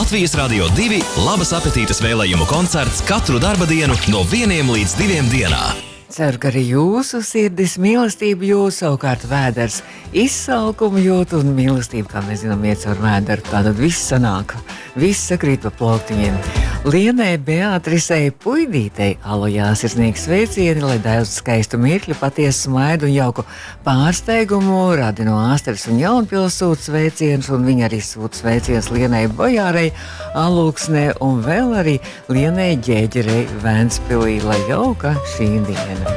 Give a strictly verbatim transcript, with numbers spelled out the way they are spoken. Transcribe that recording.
Latvijas Radio divi labas apetītes vēlējumu koncerts katru darba dienu no vieniem līdz diviem dienā. Ceru, ka arī jūsu sirdis mīlestība jūs, savukārt vēders izsalkumu jūt un mīlestība, kā mēs zinām, iet caur vēderu. Tātad viss sanāk, viss sakrīt pa plauktiņiem. Lienai Beatrisei Puidītei alojā sirsnīgi sveicieni, lai daudz skaistu mirkļu, patiesu smaidu un jauku pārsteigumu radi no Āstras un Jaunpils sūta sveicienus, un viņa arī sūta sveicienus Lienai Bojārei Alūksnē un vēl arī Lienai Ģēģerei Ventspilī, lai jauka šī diena.